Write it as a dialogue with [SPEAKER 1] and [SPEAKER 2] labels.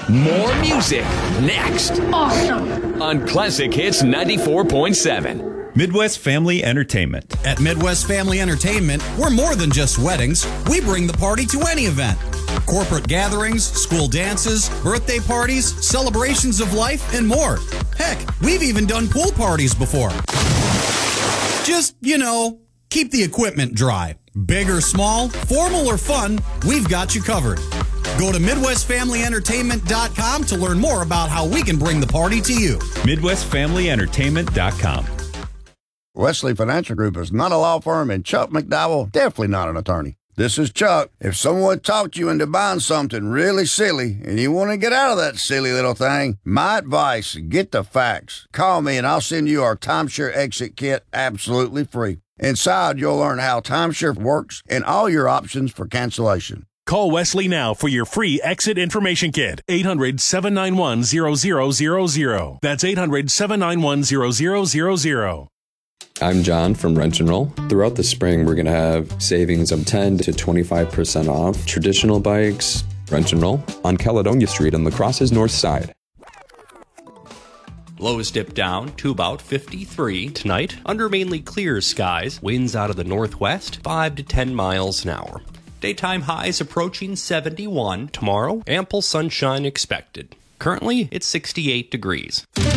[SPEAKER 1] More music next.
[SPEAKER 2] Awesome.
[SPEAKER 1] On Classic Hits 94.7.
[SPEAKER 3] Midwest Family Entertainment.
[SPEAKER 4] At Midwest Family Entertainment, we're more than just weddings. We bring the party to any event. Corporate gatherings, school dances, birthday parties, celebrations of life, and more. Heck, we've even done pool parties before. Just, keep the equipment dry. Big or small, formal or fun, we've got you covered. Go to MidwestFamilyEntertainment.com to learn more about how we can bring the party to you.
[SPEAKER 3] MidwestFamilyEntertainment.com.
[SPEAKER 5] Wesley Financial Group is not a law firm, and Chuck McDowell definitely not an attorney. This is Chuck. If someone talked you into buying something really silly and you want to get out of that silly little thing, my advice, get the facts. Call me and I'll send you our timeshare exit kit absolutely free. Inside, you'll learn how timeshare works and all your options for cancellation.
[SPEAKER 6] Call Wesley now for your free exit information kit. 800-791-0000. That's 800-791-0000.
[SPEAKER 7] I'm John from Wrench and Roll. Throughout the spring, we're going to have savings of 10 to 25% off traditional bikes. Wrench and Roll on Caledonia Street on La Crosse's north side.
[SPEAKER 8] Lows dip down to about 53 tonight under mainly clear skies. Winds out of the northwest, 5 to 10 miles an hour. Daytime highs approaching 71. Tomorrow, ample sunshine expected. Currently, it's 68 degrees.